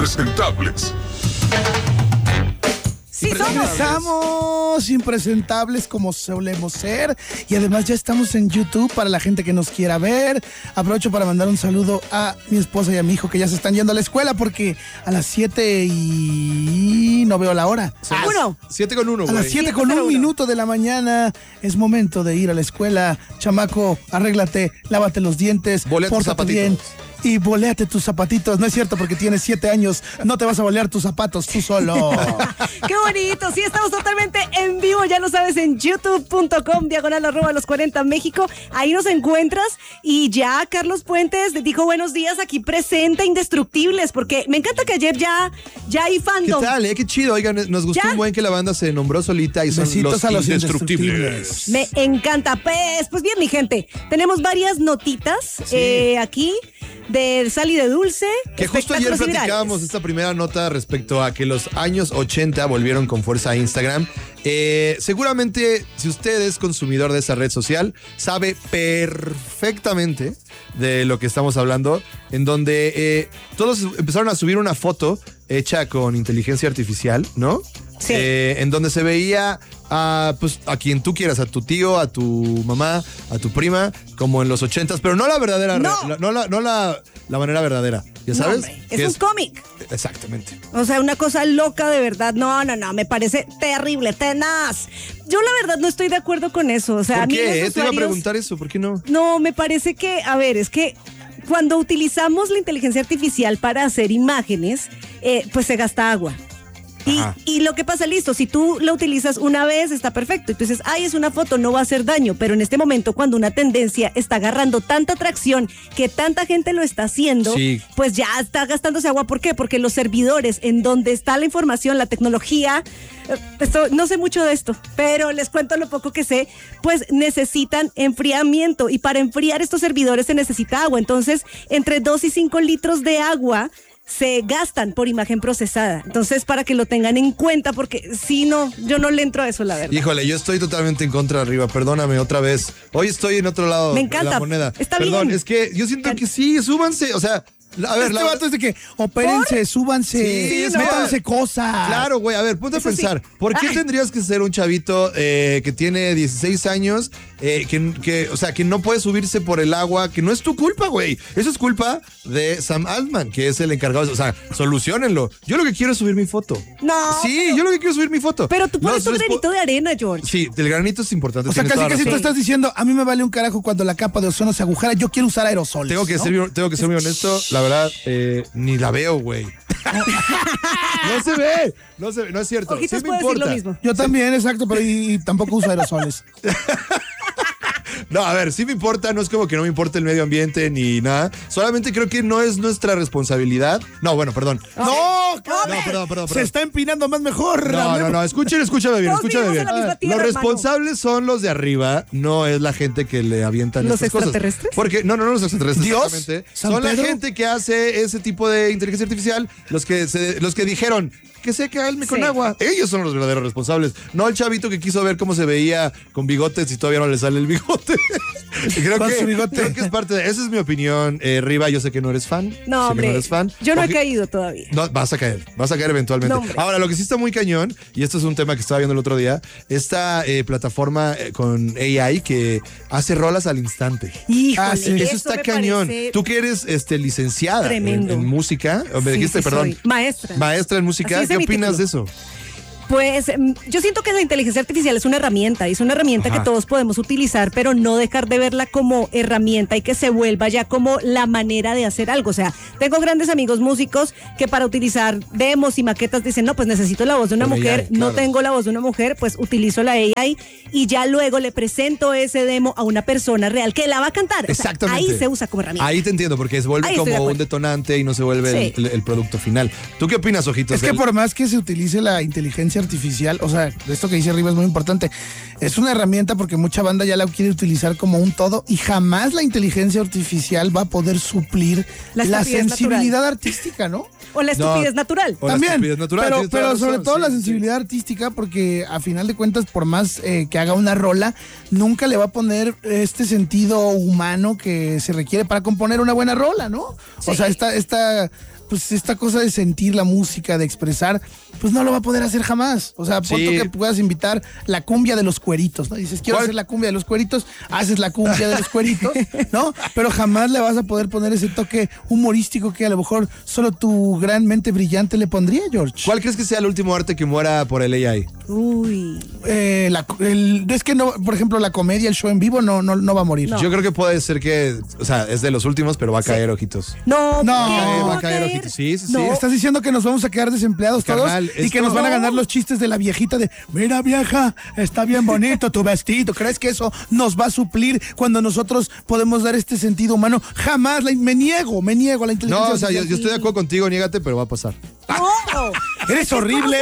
impresentables. Sí, Regresamos impresentables como solemos ser. Y además ya estamos en YouTube para la gente que nos quiera ver. Aprovecho para mandar un saludo a mi esposa y a mi hijo que ya se están yendo a la escuela porque a las 7 y no veo la hora. 7:01, A las 7:01 de la mañana es momento de ir a la escuela. Chamaco, arréglate, lávate los dientes, pórtate bien. Y boleate tus zapatitos. No es cierto, porque tienes 7 años. No te vas a bolear tus zapatos tú solo. ¡Qué bonito! Sí, estamos totalmente en vivo, ya lo sabes, en youtube.com/los40 México. Ahí nos encuentras. Y ya Carlos Puentes dijo buenos días aquí presente, Indestructibles, porque me encanta que ayer ya hay fandom. ¿Qué tal, Qué chido. Oigan, nos gustó un buen que la banda se nombró solita y son Besitos los a los Indestructibles. Me encanta. Pues bien, mi gente, tenemos varias notitas aquí de sal y de dulce. Que justo ayer platicábamos esta primera nota respecto a que los años 80 volvieron con fuerza a Instagram. Seguramente, si usted es consumidor de esa red social, sabe perfectamente de lo que estamos hablando, en donde todos empezaron a subir una foto hecha con inteligencia artificial, ¿no? Sí. En donde se veía a quien tú quieras, a tu tío, a tu mamá, a tu prima, como en los 80s, pero no la verdadera, no la manera verdadera, ¿ya sabes? No, es un cómic. Exactamente. O sea, una cosa loca de verdad. No, me parece terrible, tenaz. Yo la verdad no estoy de acuerdo con eso. O sea, ¿Por a mí qué? los Te iba a usuarios- preguntar eso, ¿por qué no? No, me parece que, a ver, es que cuando utilizamos la inteligencia artificial para hacer imágenes, pues se gasta agua. Y lo que pasa, listo, si tú lo utilizas una vez está perfecto y tú dices, es una foto, no va a hacer daño, pero en este momento cuando una tendencia está agarrando tanta atracción que tanta gente lo está haciendo, pues ya está gastándose agua. ¿Por qué? Porque los servidores en donde está la información, la tecnología, no sé mucho de esto, pero les cuento lo poco que sé, pues necesitan enfriamiento y para enfriar estos servidores se necesita agua. Entonces, entre 2 y 5 litros de agua se gastan por imagen procesada. Entonces, para que lo tengan en cuenta, porque si no, yo no le entro a eso, la verdad. Híjole, yo estoy totalmente en contra arriba, perdóname otra vez. Hoy estoy en otro lado Me encanta. de la moneda. Está Perdón, bien. es que yo siento que sí, súbanse, o sea, a ver, Este vato es de que opérense, súbanse, métanse cosas. Claro, güey, a ver, ponte a pensar, ¿por qué tendrías que ser un chavito que tiene 16 años, o sea, que no puede subirse por el agua, que no es tu culpa, güey? Eso es culpa de Sam Altman, que es el encargado, o sea, soluciónenlo. Yo lo que quiero es subir mi foto. No. Sí, yo lo que quiero es subir mi foto. Pero tú pones tu granito de arena, George. Sí, el granito es importante. O sea, tienes toda casi tú razón. estás diciendo, a mí me vale un carajo cuando la capa de ozono se agujera, yo quiero usar aerosoles. Tengo que ser muy honesto, la verdad, ni la veo, güey. No se ve, no es cierto. Ojitos Sí me puede decir importa. lo mismo. Yo también, exacto, pero y tampoco uso aerosoles. No, a ver, sí me importa, no es como que no me importe el medio ambiente ni nada. Solamente creo que no es nuestra responsabilidad. No, bueno, perdón. ¡No! Perdón. Se está empinando más mejor. No, escúchame bien, Todos escúchame vivimos bien. en la misma tierra, Los hermano. responsables son los de arriba, no es la gente que le avientan ¿Los estas cosas. extraterrestres? Porque, no los extraterrestres, ¿Dios? exactamente. ¿San Son la Pedro? gente que hace ese tipo de inteligencia artificial, los que dijeron que se calme con agua. Ellos son los verdaderos responsables, no el chavito que quiso ver cómo se veía con bigotes y todavía no le sale el bigote. Creo que es parte de... Esa es mi opinión, Riva. Yo sé que no eres fan. No, sé hombre. que no eres fan. Yo no he caído todavía. No, vas a caer eventualmente. No, hombre. Ahora, lo que sí está muy cañón, y esto es un tema que estaba viendo el otro día, esta plataforma con AI que hace rolas al instante. Híjole, Eso está me cañón. parece Tú que eres licenciada tremendo. en música, o me Sí, dijiste, sí perdón, soy maestra en música, Así es ¿qué mi opinas título. de eso? Pues yo siento que la inteligencia artificial es una herramienta y es una herramienta que todos podemos utilizar, pero no dejar de verla como herramienta y que se vuelva ya como la manera de hacer algo. O sea, tengo grandes amigos músicos que para utilizar demos y maquetas dicen, no, pues necesito la voz de una Con mujer, AI, claro. no tengo la voz de una mujer, pues utilizo la AI y ya luego le presento ese demo a una persona real que la va a cantar. O sea, Exactamente. ahí se usa como herramienta. Ahí te entiendo, porque se vuelve Ahí estoy de como un acuerdo. detonante y no se vuelve Sí. el producto final. ¿Tú qué opinas, Ojitos? Es que por más que se utilice la inteligencia artificial, o sea, esto que dice arriba es muy importante. Es una herramienta porque mucha banda ya la quiere utilizar como un todo y jamás la inteligencia artificial va a poder suplir La la estupidez sensibilidad artística, ¿no? O la estupidez natural. O la También, estupidez natural, tienes toda pero la sobre razón, todo sí, la sí. sensibilidad artística, porque a final de cuentas, por más que haga una rola, nunca le va a poner este sentido humano que se requiere para componer una buena rola, ¿no? Sí. O sea, esta pues esta cosa de sentir la música, de expresar, pues no lo va a poder hacer jamás. O sea, punto que puedas invitar la cumbia de los cueritos, ¿no? Dices, quiero hacer la cumbia de los cueritos, haces la cumbia de los cueritos, ¿no? Pero jamás le vas a poder poner ese toque humorístico que a lo mejor solo tu gran mente brillante le pondría, George. ¿Cuál crees que sea el último arte que muera por el AI? Uy. Es que no, por ejemplo, la comedia, el show en vivo no va a morir. No. Yo creo que puede ser que, o sea, es de los últimos, pero va a caer, ojitos. No, Va a caer, ojitos. Sí. ¿Estás diciendo que nos vamos a quedar desempleados Carnal, todos y que nos van a ganar los chistes de la viejita de, mira vieja, está bien bonito tu vestido? ¿Crees que eso nos va a suplir cuando nosotros podemos dar este sentido humano? Jamás, me niego a la inteligencia. No, o sea, yo estoy de acuerdo contigo, niégate, pero va a pasar. No. Eres horrible,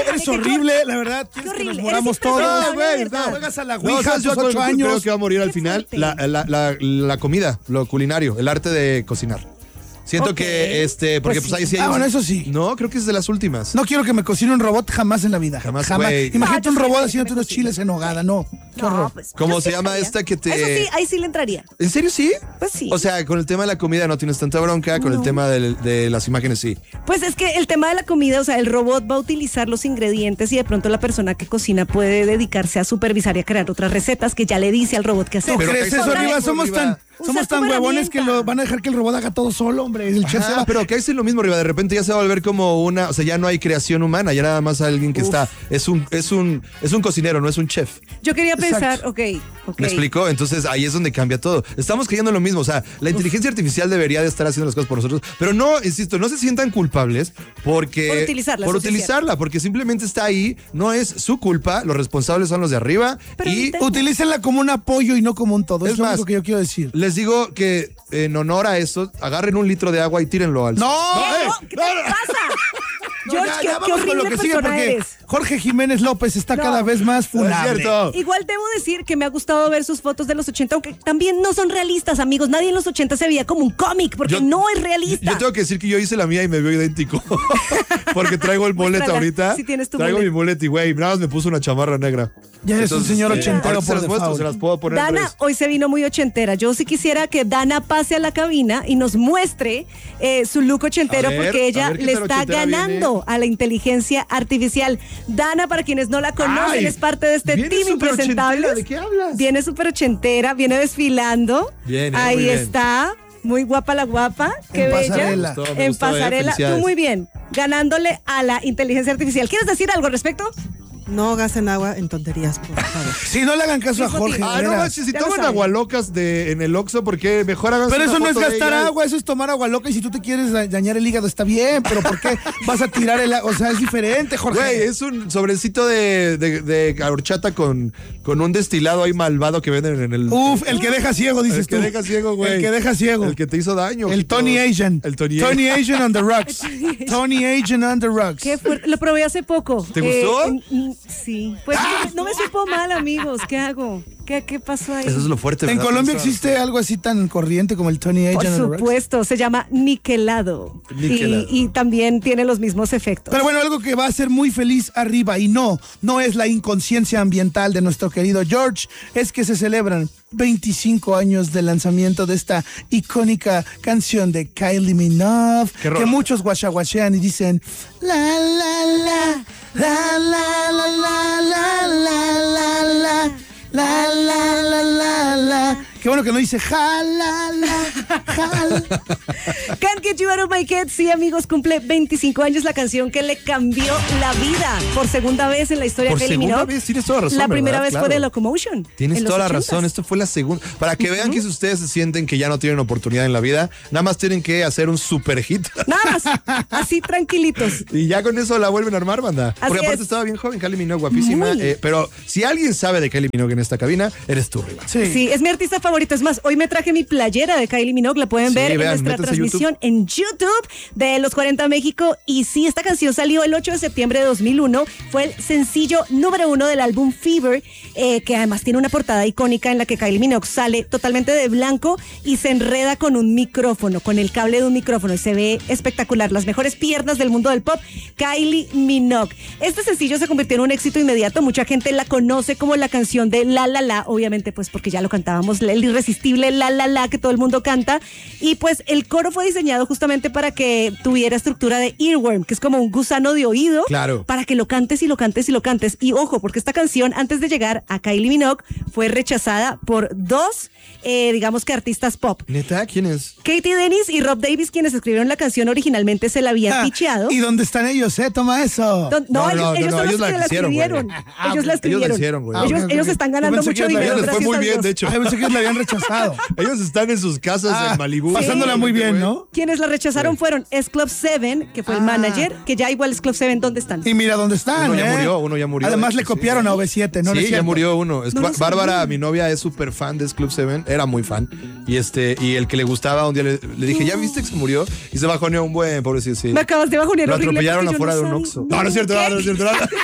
la verdad. ¿Quieres que nos moramos todos? No, güey, no. Juegas a la No, Ouija a ¿sabes tus cuál 8 años. creo que va a morir al Qué final? fuerte. La comida, lo culinario, el arte de cocinar. Siento Ok. que, porque pues ahí sí hay... bueno, eso sí. No, creo que es de las últimas. No quiero que me cocine un robot jamás en la vida. Jamás, güey. Imagínate No, un yo robot sí, haciéndote me unos cocino. chiles en hogada, no. Qué horror. Pues, ¿Cómo yo se sí llama haría. esta que te...? Eso sí, ahí sí le entraría. ¿En serio sí? Pues sí. O sea, con el tema de la comida no tienes tanta bronca, con el tema de las imágenes sí. Pues es que el tema de la comida, o sea, el robot va a utilizar los ingredientes y de pronto la persona que cocina puede dedicarse a supervisar y a crear otras recetas que ya le dice al robot qué hacer. ¿Tú Pero crees que eso, otra Riva? vez, Somos Riva. tan como huevones que herramienta. lo van a dejar que el robot haga todo solo, hombre. El chef se va. Pero que es lo mismo, Riva. De repente ya se va a volver como una... O sea, ya no hay creación humana, ya nada más alguien que está... Es un cocinero, no es un chef. Yo quería pensar, Exacto. ok. ¿Me explico? Entonces ahí es donde cambia todo. Estamos creyendo en lo mismo. O sea, la inteligencia artificial debería de estar haciendo las cosas por nosotros. Pero no, insisto, no se sientan culpables porque... Por utilizarla, Por eso sí es utilizarla, porque simplemente está ahí. No es su culpa. Los responsables son los de arriba. Pero y ahorita- Utilícenla como un apoyo y no como un todo. Es Es lo más, único que yo quiero decir. les digo que en honor a eso, agarren un litro de agua y tírenlo al... ¡No! No, ¿qué te pasa? George, Ya, qué vamos con horrible lo que sigue persona porque eres. Jorge Jiménez López está No. cada vez más No es funable. cierto. Igual debo decir que me ha gustado ver sus fotos de los 80, aunque también no son realistas, amigos. Nadie en los 80 se veía como un cómic, porque Yo- no es realista. Yo tengo que decir que yo hice la mía y me veo idéntico. Porque traigo el mullet Muéstrala, ahorita. si tienes tu traigo mullet. mi mullet y güey, nada más me puso una chamarra negra. Ya eres un señor ochentero ahorita por se las muestro, default. se las puedo poner en Dana redes. hoy se vino muy ochentera. Yo sí quisiera que Dana pase a la cabina y nos muestre su look ochentero, A ver, porque a ella ver qué le tan está ochentera ganando viene. a la inteligencia artificial. Dana, para quienes no la conocen, Ay, es parte de este viene team súper impresentable. ochentera, ¿de qué hablas? Viene súper ochentera, viene desfilando. Bien, Ahí muy bien. está. Muy guapa la guapa, qué En bella. pasarela. Me gustó, me En gustó, pasarela, tú felicidades. muy bien, ganándole a la inteligencia artificial. ¿Quieres decir algo al respecto? No gasten agua en tonterías, por favor. Si no le hagan caso a Dijo Jorge. Tito. de Ah, no veras. manches, si Ya lo toman saben. agualocas en el Oxxo, ¿por qué mejor hagan Pero una eso no es foto de gastar ella? agua, eso es tomar agua loca. Y si tú te quieres dañar el hígado, está bien. Pero ¿por qué vas a tirar el agua? O sea, es diferente, Jorge. Güey, es un sobrecito de horchata con un destilado ahí malvado que venden en el... Uf, el que deja ciego, dices el que tú. deja ciego, güey. El que deja ciego. El que te hizo daño. El ojitos. Tony Asian. El Tony Asian on the rocks. Tony Asian on the rocks. Qué fuerte. Lo probé hace poco. ¿Te gustó? Sí. Pues no me supo mal, amigos. ¿Qué hago? ¿Qué pasó ahí? Eso es lo fuerte, En ¿verdad? Colombia Eso- existe algo así tan corriente como el Tony Por Asian on the rocks. supuesto, se llama niquelado. Niquelado. Y también tiene los mismos efectos. Pero bueno, algo que va a hacer muy feliz arriba y no es la inconsciencia ambiental de nuestro querido George, es que se celebran 25 años del lanzamiento de esta icónica canción de Kylie Minogue, Qué rola. que muchos guachaguachean y dicen la la la la la la la la la la la la. Qué bueno que no dice jalala, jal. Can't Get You Out of My Head, sí, amigos, cumple 25 años la canción que le cambió la vida por segunda vez en la historia Por de Kylie segunda Minogue. vez, tienes toda la razón, La primera ¿verdad? vez Claro. fue de Locomotion. Tienes en los toda la 80s. razón, esto fue la segunda. Para que vean que si ustedes se sienten que ya no tienen oportunidad en la vida, nada más tienen que hacer un super hit. Nada más, así tranquilitos. Y ya con eso la vuelven a armar, banda. Así Porque aparte es. estaba bien joven, Kylie Minogue, guapísima. Muy. Pero si alguien sabe de Kylie Minogue en esta cabina, eres tú, Riva. Sí, es mi artista favorito. Es más, hoy me traje mi playera de Kylie Minogue. La pueden Sí, ver en vean, nuestra métanse a transmisión en YouTube de Los 40 México. Y sí, esta canción salió el 8 de septiembre de 2001. Fue el sencillo número 1 del álbum Fever, que además tiene una portada icónica en la que Kylie Minogue sale totalmente de blanco y se enreda con un micrófono, con el cable de un micrófono. Y se ve espectacular. Las mejores piernas del mundo del pop, Kylie Minogue. Este sencillo se convirtió en un éxito inmediato. Mucha gente la conoce como la canción de La La La, obviamente pues porque ya lo cantábamos el el irresistible la la la que todo el mundo canta. Y pues el coro fue diseñado justamente para que tuviera estructura de earworm, que es como un gusano de oído, claro, para que lo cantes y lo cantes y lo cantes. Y ojo, porque esta canción, antes de llegar a Kylie Minogue, fue rechazada por dos, digamos que artistas pop. ¿Neta? ¿Quién es? Katie Dennis y Rob Davis, quienes escribieron la canción originalmente, se la habían picheado. ¿Y dónde están ellos, Toma eso. No, ellos son los que la escribieron. Ellos la escribieron. Ellos la hicieron, güey. Ellos están ganando mucho dinero. Les fue muy bien, de hecho. Pensé que la habían rechazado. Ellos están en sus casas en Malibú. Pasándola muy bien, ¿no? Quienes la rechazaron fueron S Club 7, que fue el manager, que ya igual S Club 7, ¿dónde están? Y mira dónde están, uno ya murió. Además le copiaron a OV7, ¿no? Sí, ya murió uno. Bárbara, mi novia, es súper fan de S Club 7, era muy fan. Y el que le gustaba, un día le dije, ¿ya viste que se murió? Y se bajoneó un buen, pobrecito, sí. Me acabas de bajonear. Lo atropellaron afuera de un Oxxo. No es cierto, no es cierto.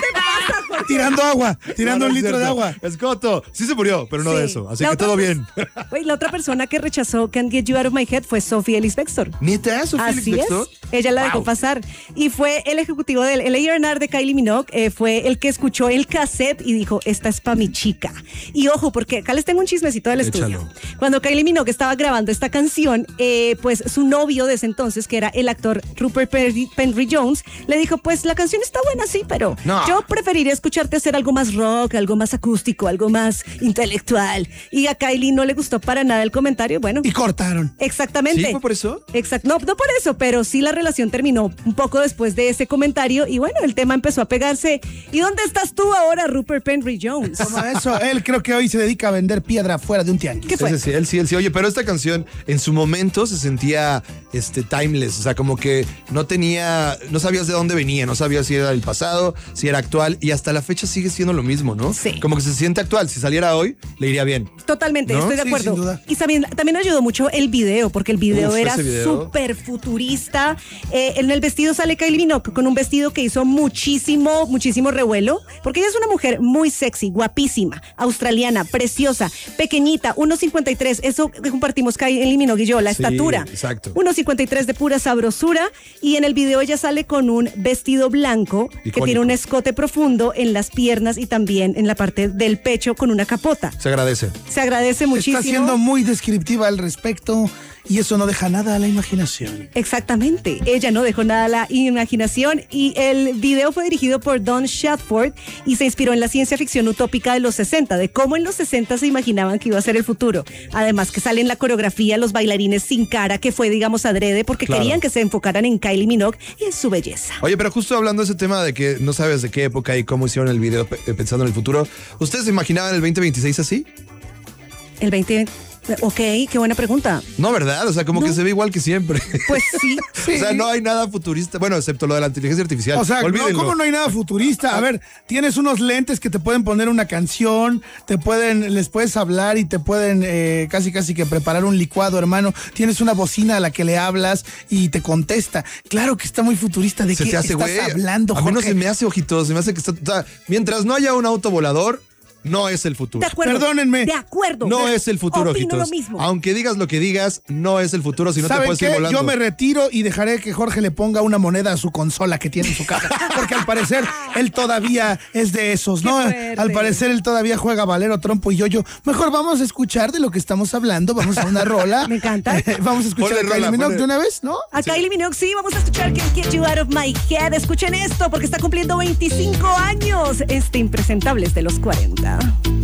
Tirando agua, tirando un litro de agua. Escoto, sí se murió, pero no de eso. Así que todo bien. La otra persona que rechazó Can't Get You Out of My Head fue Sophie Ellis Bextor. ¿Neta? ¿Sophie Ellis Bextor? Ella la dejó pasar. Y fue el ejecutivo del A&R de Kylie Minogue, fue el que escuchó el cassette y dijo, esta es pa' mi chica. Y ojo, porque acá les tengo un chismecito del estudio. Cuando Kylie Minogue estaba grabando esta canción, pues su novio de ese entonces, que era el actor Rupert Penry Jones, le dijo, pues la canción está buena, sí, pero yo preferiría escucharte hacer algo más rock, algo más acústico, algo más intelectual. Y a Kylie no le gustó para nada el comentario, bueno. Y cortaron. Exactamente. ¿Sí fue por eso? Exacto. No por eso, pero sí la relación terminó un poco después de ese comentario y bueno, el tema empezó a pegarse. ¿Y dónde estás tú ahora, Rupert Penry Jones? Toma eso, él creo que hoy se dedica a vender piedra fuera de un tianguis. ¿Qué fue? Sí, él sí. Oye, pero esta canción en su momento se sentía timeless, o sea, como que no sabías de dónde venía, no sabías si era del pasado, si era actual, y hasta la fecha sigue siendo lo mismo, ¿no? Sí. Como que se siente actual. Si saliera hoy, le iría bien. Totalmente, ¿No? estoy de Sí, acuerdo. sin duda. Y también ayudó mucho el video, porque el video era ese video. súper futurista. En el vestido sale Kylie Minogue con un vestido que hizo muchísimo revuelo, porque ella es una mujer muy sexy, guapísima, australiana, preciosa, pequeñita, 1.53, eso que compartimos Kylie Minogue y yo, la estatura. Exacto. 1.53 de pura sabrosura, y en el video ella sale con un vestido blanco que Icónico. tiene un escote profundo en las piernas y también en la parte del pecho con una capota. Se agradece. Se agradece muchísimo. Está siendo muy descriptiva al respecto y eso no deja nada a la imaginación. Exactamente, ella no dejó nada a la imaginación y el video fue dirigido por Don Shadford y se inspiró en la ciencia ficción utópica de los 60, de cómo en los 60 se imaginaban que iba a ser el futuro. Además que sale en la coreografía los bailarines sin cara, que fue digamos adrede porque Claro. querían que se enfocaran en Kylie Minogue y en su belleza. Oye, pero justo hablando de ese tema de que no sabes de qué época y cómo hicieron el video pensando en el futuro, ¿ustedes se imaginaban el 2026 así? El 20... Ok, qué buena pregunta. No, ¿verdad? O sea, como que se ve igual que siempre. Pues sí. O sea, no hay nada futurista. Bueno, excepto lo de la inteligencia artificial. O sea, olvídenlo. ¿cómo no hay nada futurista? A ver, tienes unos lentes que te pueden poner una canción, les puedes hablar y te pueden casi que preparar un licuado, hermano. Tienes una bocina a la que le hablas y te contesta. Claro que está muy futurista. ¿De Se qué te hace, estás güey. hablando, A mí no Jorge? se me hace ojitos, se me hace que está. O sea, mientras no haya un auto volador, no es el futuro. De acuerdo. Perdónenme. De acuerdo. No es el futuro, Opino ojitos. lo mismo. Aunque digas lo que digas, no es el futuro si no te ¿Saben puedes qué? ir volando. Yo me retiro y dejaré que Jorge le ponga una moneda a su consola que tiene en su casa. Porque al parecer él todavía es de esos, ¿no? Qué fuerte. Al parecer él todavía juega Valero, Trompo y yo. Mejor vamos a escuchar de lo que estamos hablando. Vamos a una rola. Me encanta. Vamos a escuchar Ponle a Kylie rola, Minogue ponle. de una vez, ¿no? A Kylie Minogue, sí, vamos a escuchar Can't Get You Out of My Head. Escuchen esto porque está cumpliendo 25 años. Impresentables de los 40.